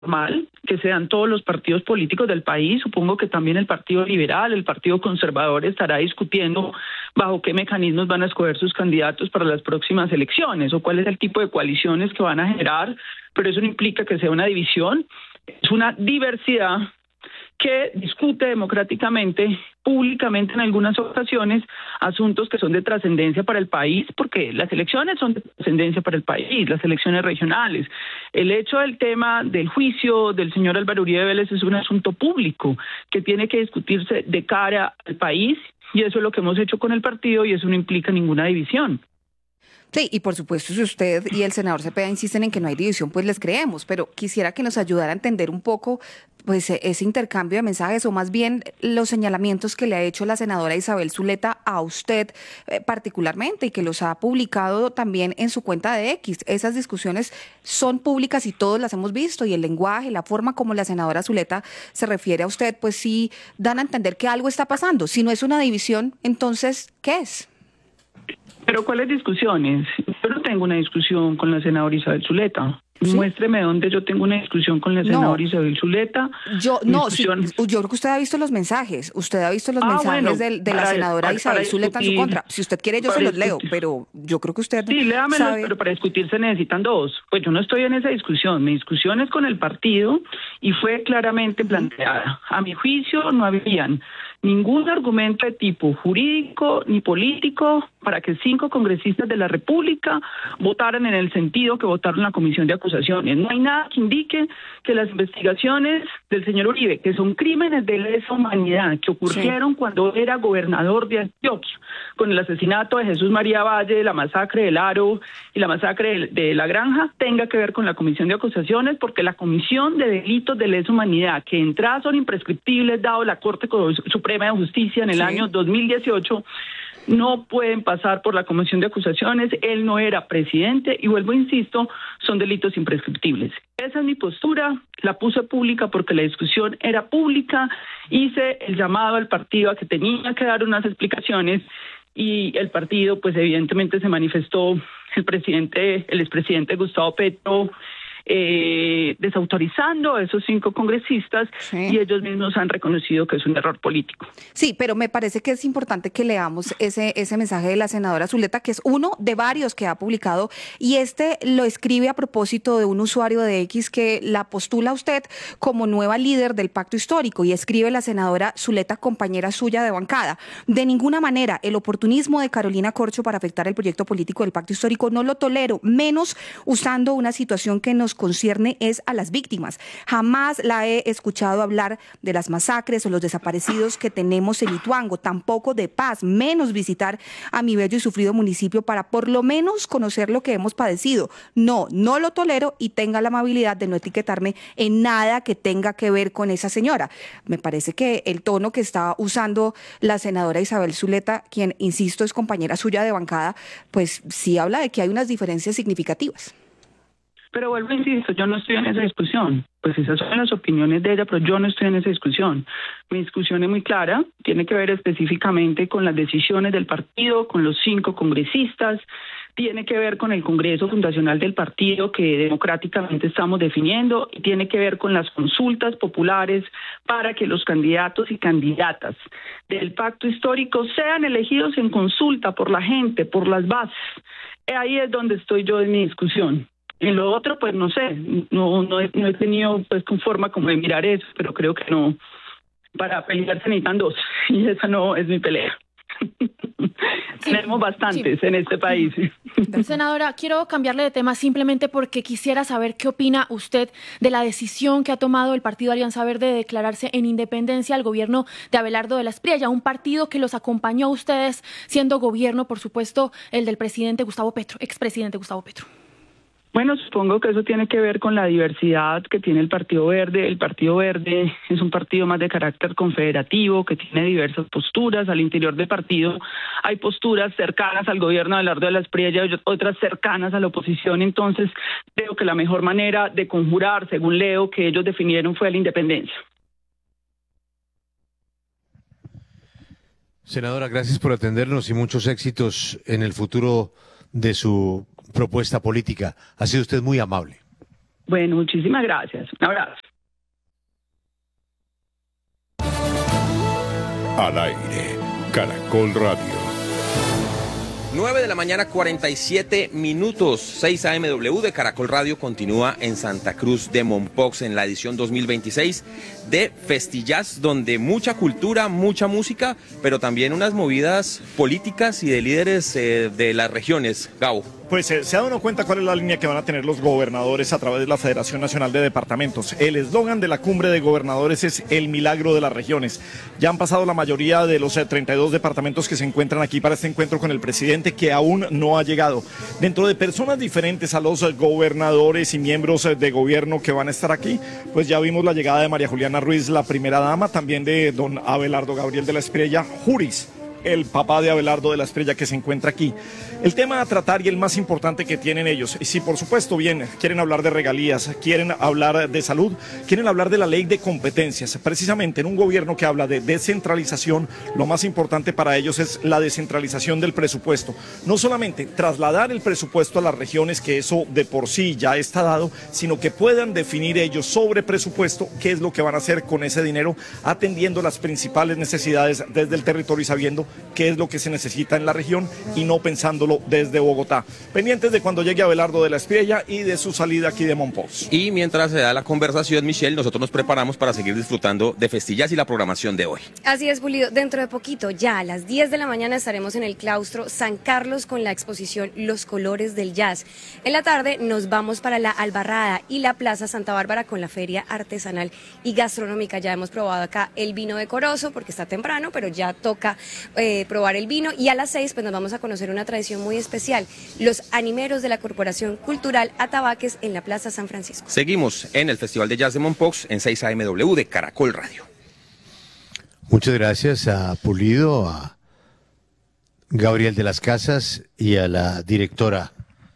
normal que sean todos los partidos políticos del país. Supongo que también el Partido Liberal, el Partido Conservador estará discutiendo bajo qué mecanismos van a escoger sus candidatos para las próximas elecciones o cuál es el tipo de coaliciones que van a generar, pero eso no implica que sea una división, es una diversidad que discute democráticamente, públicamente en algunas ocasiones, asuntos que son de trascendencia para el país, porque las elecciones son de trascendencia para el país, las elecciones regionales. El hecho del tema del juicio del señor Álvaro Uribe Vélez es un asunto público que tiene que discutirse de cara al país, y eso es lo que hemos hecho con el partido, y eso no implica ninguna división. Sí, y por supuesto, si usted y el senador Cepeda insisten en que no hay división, pues les creemos, pero quisiera que nos ayudara a entender un poco pues ese intercambio de mensajes o más bien los señalamientos que le ha hecho la senadora Isabel Zuleta a usted particularmente y que los ha publicado también en su cuenta de X. Esas discusiones son públicas y todos las hemos visto, y el lenguaje, la forma como la senadora Zuleta se refiere a usted, pues sí dan a entender que algo está pasando. Si no es una división, entonces, ¿qué es? Pero ¿cuáles discusiones? Yo no tengo una discusión con la senadora Isabel Zuleta. ¿Sí? Muéstreme dónde yo tengo una discusión con la senadora Isabel Zuleta. Yo creo que usted ha visto los mensajes. Usted ha visto los mensajes bueno, de la senadora Isabel Zuleta en su contra. Si usted quiere, yo se los leo, pero yo creo que usted sí, léamelos, sabe... pero para discutir se necesitan dos. Pues yo no estoy en esa discusión. Mi discusión es con el partido y fue claramente planteada. A mi juicio no habían ningún argumento de tipo jurídico ni político para que 5 congresistas de la República votaran en el sentido que votaron la Comisión de Acusaciones. No hay nada que indique que las investigaciones del señor Uribe, que son crímenes de lesa humanidad, que ocurrieron cuando era gobernador de Antioquia, con el asesinato de Jesús María Valle, la masacre del Aro y la masacre de La Granja, tenga que ver con la Comisión de Acusaciones, porque la Comisión de Delitos de Lesa Humanidad, que entradas son imprescriptibles dado la Corte Suprema de Justicia en el año 2018, no pueden pasar por la Comisión de Acusaciones. Él no era presidente y vuelvo, insisto, son delitos imprescriptibles. Esa es mi postura, la puse pública porque la discusión era pública, hice el llamado al partido a que tenía que dar unas explicaciones y el partido pues evidentemente se manifestó, el expresidente Gustavo Petro, desautorizando a esos 5 congresistas y ellos mismos han reconocido que es un error político. Sí, pero me parece que es importante que leamos ese mensaje de la senadora Zuleta, que es uno de varios que ha publicado, y lo escribe a propósito de un usuario de X que la postula a usted como nueva líder del pacto histórico, y escribe la senadora Zuleta, compañera suya de bancada: de ninguna manera el oportunismo de Carolina Corcho para afectar el proyecto político del pacto histórico no lo tolero, menos usando una situación que nos concierne es a las víctimas. Jamás la he escuchado hablar de las masacres o los desaparecidos que tenemos en Ituango, tampoco de paz, menos visitar a mi bello y sufrido municipio para por lo menos conocer lo que hemos padecido. No lo tolero, y tenga la amabilidad de no etiquetarme en nada que tenga que ver con esa señora. Me parece que el tono que está usando la senadora Isabel Zuleta, quien, insisto, es compañera suya de bancada, pues sí habla de que hay unas diferencias significativas. Pero vuelvo, insisto, yo no estoy en esa discusión. Pues esas son las opiniones de ella, pero yo no estoy en esa discusión. Mi discusión es muy clara, tiene que ver específicamente con las decisiones del partido, con los 5 congresistas, tiene que ver con el Congreso Fundacional del partido que democráticamente estamos definiendo, y tiene que ver con las consultas populares para que los candidatos y candidatas del pacto histórico sean elegidos en consulta por la gente, por las bases. Ahí es donde estoy yo en mi discusión. En lo otro, pues no sé, no he tenido pues con forma como de mirar eso, pero creo que no, para pelear se necesitan 2, y esa no es mi pelea. Tenemos bastantes en este país. Senadora, quiero cambiarle de tema simplemente porque quisiera saber qué opina usted de la decisión que ha tomado el Partido Alianza Verde de declararse en independencia al gobierno de Abelardo de la Espriella, un partido que los acompañó a ustedes siendo gobierno, por supuesto, el del presidente Gustavo Petro, expresidente Gustavo Petro. Bueno, supongo que eso tiene que ver con la diversidad que tiene el Partido Verde. El Partido Verde es un partido más de carácter confederativo, que tiene diversas posturas. Al interior del partido hay posturas cercanas al gobierno de Abelardo de la Espriella y otras cercanas a la oposición. Entonces, creo que la mejor manera de conjurar, según leo, que ellos definieron fue la independencia. Senadora, gracias por atendernos y muchos éxitos en el futuro de su propuesta política. Ha sido usted muy amable. Bueno, muchísimas gracias. Un abrazo. Al aire, Caracol Radio. 9 de la mañana, 47 minutos. 6 AMW de Caracol Radio continúa en Santa Cruz de Mompox en la edición 2026 de Festijazz, donde mucha cultura, mucha música, pero también unas movidas políticas y de líderes de las regiones. Gabo. Pues se ha dado cuenta cuál es la línea que van a tener los gobernadores a través de la Federación Nacional de Departamentos. El eslogan de la cumbre de gobernadores es el milagro de las regiones. Ya han pasado la mayoría de los 32 departamentos que se encuentran aquí para este encuentro con el presidente, que aún no ha llegado. Dentro de personas diferentes a los gobernadores y miembros de gobierno que van a estar aquí, pues ya vimos la llegada de María Juliana Ruiz, la primera dama, también de don Abelardo Gabriel de la Espriella Juris, el papá de Abelardo de la Espriella, que se encuentra aquí. El tema a tratar y el más importante que tienen ellos, y si por supuesto bien quieren hablar de regalías, quieren hablar de salud, quieren hablar de la ley de competencias. Precisamente en un gobierno que habla de descentralización, lo más importante para ellos es la descentralización del presupuesto. No solamente trasladar el presupuesto a las regiones, que eso de por sí ya está dado, sino que puedan definir ellos sobre presupuesto qué es lo que van a hacer con ese dinero, atendiendo las principales necesidades desde el territorio y sabiendo qué es lo que se necesita en la región y no pensándolo desde Bogotá. Pendientes de cuando llegue Abelardo de la Espriella y de su salida aquí de Mompox. Y mientras se da la conversación, Michelle, nosotros nos preparamos para seguir disfrutando de Festijazz y la programación de hoy. Así es, Pulido. Dentro de poquito, ya a las 10 de la mañana, estaremos en el claustro San Carlos con la exposición Los Colores del Jazz. En la tarde nos vamos para la Albarrada y la Plaza Santa Bárbara con la feria artesanal y gastronómica. Ya hemos probado acá el vino de Corozo porque está temprano, pero ya toca probar el vino. Y a las 6 pues nos vamos a conocer una tradición muy especial, los animeros de la Corporación Cultural Atabaques en la Plaza San Francisco. Seguimos en el Festival de Jazz de Mompox en 6 AMW de Caracol Radio. Muchas gracias a Pulido, a Gabriel de las Casas y a la directora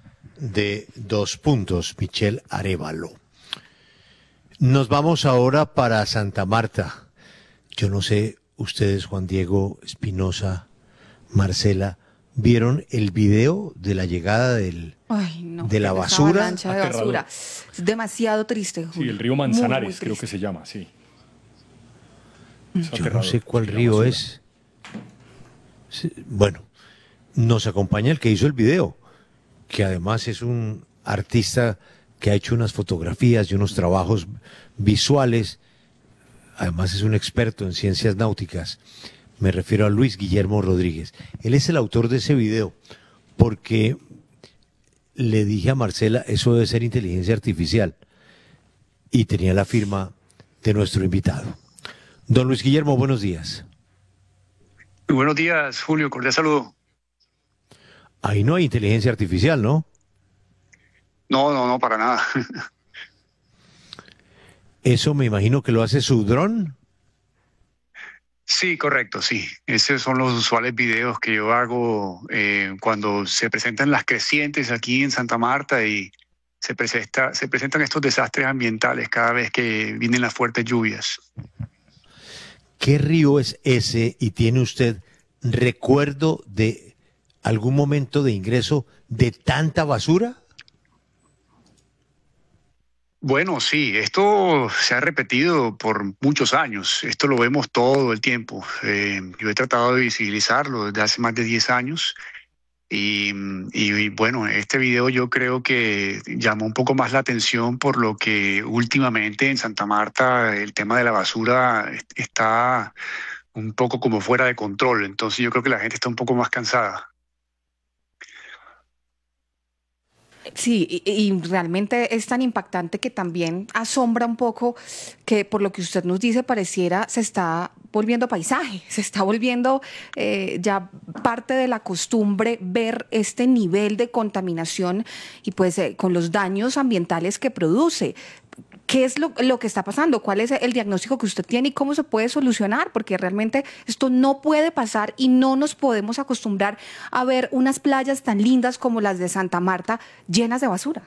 de Dos Puntos, Michelle Arévalo. Nos vamos ahora para Santa Marta. Yo no sé, ustedes, Juan Diego, Espinosa, Marcela, ¿vieron el video de la llegada de la basura? Avalancha de basura. Es demasiado triste, Julio. Sí, el río Manzanares, muy creo que se llama, sí. Yo no sé cuál río es. Sí, bueno, nos acompaña el que hizo el video, que además es un artista que ha hecho unas fotografías y unos trabajos visuales. Además es un experto en ciencias náuticas. Me refiero a Luis Guillermo Rodríguez. Él es el autor de ese video, porque le dije a Marcela, eso debe ser inteligencia artificial, y tenía la firma de nuestro invitado. Don Luis Guillermo, buenos días. Muy buenos días, Julio, cordial saludo. Ahí no hay inteligencia artificial, ¿no? No, para nada. Eso me imagino que lo hace su dron. Sí, correcto, sí. Esos son los usuales videos que yo hago cuando se presentan las crecientes aquí en Santa Marta y se presentan estos desastres ambientales cada vez que vienen las fuertes lluvias. ¿Qué río es ese y tiene usted recuerdo de algún momento de ingreso de tanta basura? Bueno, sí, esto se ha repetido por muchos años, esto lo vemos todo el tiempo. Yo he tratado de visibilizarlo desde hace más de 10 años y bueno, este video yo creo que llamó un poco más la atención por lo que últimamente en Santa Marta el tema de la basura está un poco como fuera de control, entonces yo creo que la gente está un poco más cansada. Sí, y realmente es tan impactante que también asombra un poco que por lo que usted nos dice pareciera se está volviendo paisaje, se está volviendo ya parte de la costumbre ver este nivel de contaminación y pues con los daños ambientales que produce. ¿Qué es lo que está pasando? ¿Cuál es el diagnóstico que usted tiene y cómo se puede solucionar? Porque realmente esto no puede pasar y no nos podemos acostumbrar a ver unas playas tan lindas como las de Santa Marta llenas de basura.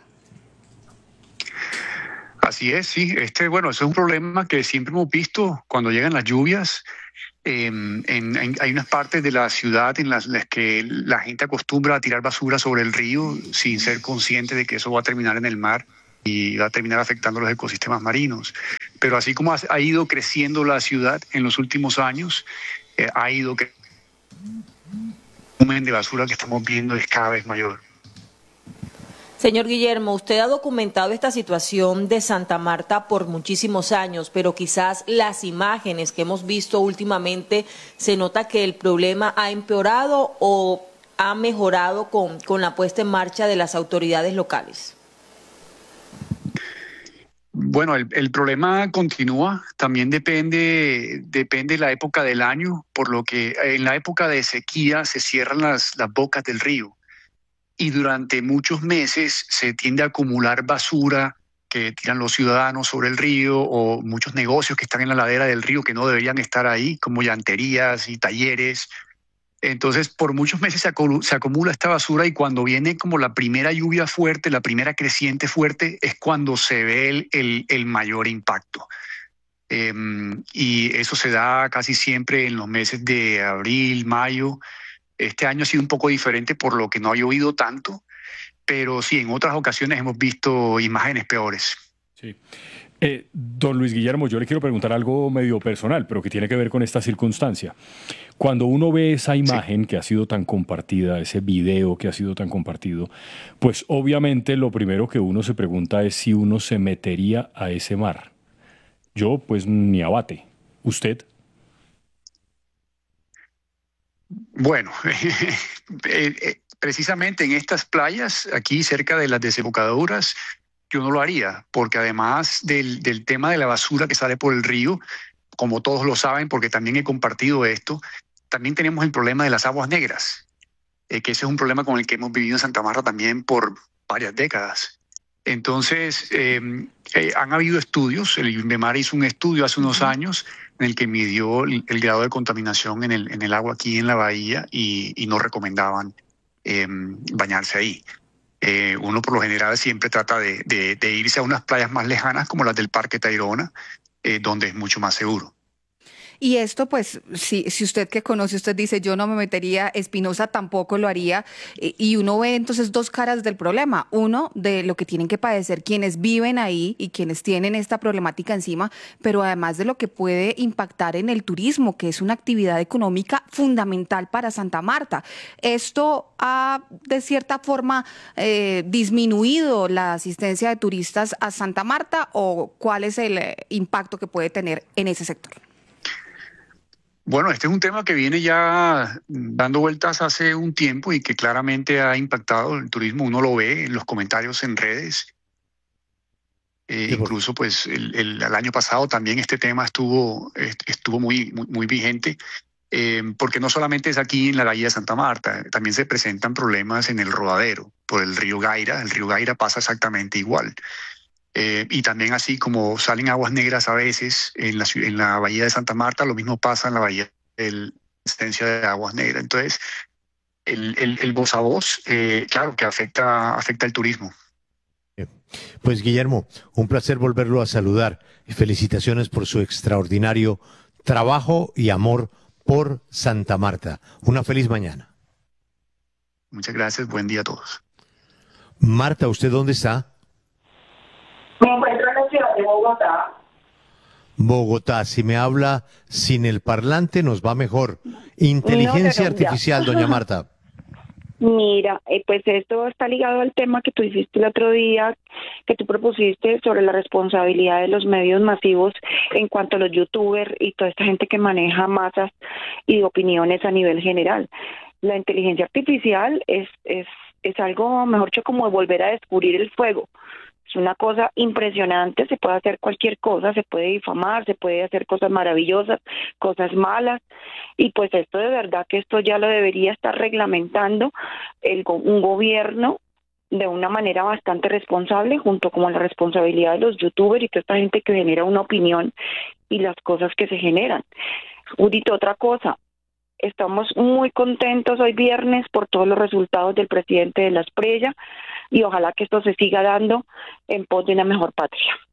Así es, sí. Bueno, eso es un problema que siempre hemos visto cuando llegan las lluvias. Hay unas partes de la ciudad en las que la gente acostumbra a tirar basura sobre el río sin ser consciente de que eso va a terminar en el mar. y va a terminar afectando los ecosistemas marinos. Pero así como ha ido creciendo la ciudad en los últimos años, ha ido que el volumen de basura que estamos viendo es cada vez mayor. Señor Guillermo, usted ha documentado esta situación de Santa Marta por muchísimos años, pero quizás las imágenes que hemos visto últimamente se nota que el problema ha empeorado o ha mejorado con la puesta en marcha de las autoridades locales. Bueno, el problema continúa, también depende de la época del año, por lo que en la época de sequía se cierran las bocas del río. Y durante muchos meses se tiende a acumular basura que tiran los ciudadanos sobre el río o muchos negocios que están en la ladera del río que no deberían estar ahí, como llanterías y talleres. Entonces, por muchos meses se acumula esta basura y cuando viene como la primera lluvia fuerte, la primera creciente fuerte, es cuando se ve el mayor impacto. Y eso se da casi siempre en los meses de abril, mayo. Este año ha sido un poco diferente por lo que no ha llovido tanto, pero sí, en otras ocasiones hemos visto imágenes peores. Sí. Don Luis Guillermo, yo le quiero preguntar algo medio personal, pero que tiene que ver con esta circunstancia. Cuando uno ve esa imagen que ha sido tan compartida, ese video que ha sido tan compartido, pues obviamente lo primero que uno se pregunta es si uno se metería a ese mar. Yo, pues, ni a bate. ¿Usted? Bueno, precisamente en estas playas, aquí cerca de las desembocaduras, yo no lo haría, porque además del tema de la basura que sale por el río, como todos lo saben, porque también he compartido esto, también tenemos el problema de las aguas negras, que ese es un problema con el que hemos vivido en Santa Marta también por varias décadas. Entonces, han habido estudios, el INVEMAR hizo un estudio hace unos años en el que midió el grado de contaminación en el agua aquí en la bahía y no recomendaban bañarse ahí. Uno por lo general siempre trata de irse a unas playas más lejanas como las del Parque Tayrona, donde es mucho más seguro. Y esto, pues, si usted que conoce, usted dice, yo no me metería, Espinosa tampoco lo haría, y uno ve entonces dos caras del problema. Uno, de lo que tienen que padecer quienes viven ahí y quienes tienen esta problemática encima, pero además de lo que puede impactar en el turismo, que es una actividad económica fundamental para Santa Marta. ¿Esto ha, de cierta forma, disminuido la asistencia de turistas a Santa Marta o cuál es el impacto que puede tener en ese sector? Bueno, este es un tema que viene ya dando vueltas hace un tiempo y que claramente ha impactado el turismo. Uno lo ve en los comentarios en redes. Incluso, pues, el año pasado también este tema estuvo muy vigente, porque no solamente es aquí en la bahía de Santa Marta, también se presentan problemas en el Rodadero por el río Gaira. El río Gaira pasa exactamente igual. Y también así como salen aguas negras a veces en la bahía de Santa Marta, lo mismo pasa en la bahía de la existencia de aguas negras. Entonces, el voz a voz, claro que afecta el turismo. Pues Guillermo, un placer volverlo a saludar y felicitaciones por su extraordinario trabajo y amor por Santa Marta. Una feliz mañana. Muchas gracias, buen día a todos. Marta, ¿usted dónde está? Me encuentro en la ciudad de Bogotá. Bogotá, si me habla sin el parlante nos va mejor. Inteligencia artificial, doña Marta. Mira, pues esto está ligado al tema que tú hiciste el otro día, que tú propusiste sobre la responsabilidad de los medios masivos en cuanto a los youtubers y toda esta gente que maneja masas y opiniones a nivel general. La inteligencia artificial es algo, mejor dicho, como volver a descubrir el fuego. Es una cosa impresionante, se puede hacer cualquier cosa, se puede difamar, se puede hacer cosas maravillosas, cosas malas, y pues esto de verdad que esto ya lo debería estar reglamentando un gobierno de una manera bastante responsable, junto con la responsabilidad de los youtubers y toda esta gente que genera una opinión y las cosas que se generan. Judito, otra cosa, estamos muy contentos hoy viernes por todos los resultados del presidente de la Espriella y ojalá que esto se siga dando en pos de una mejor patria.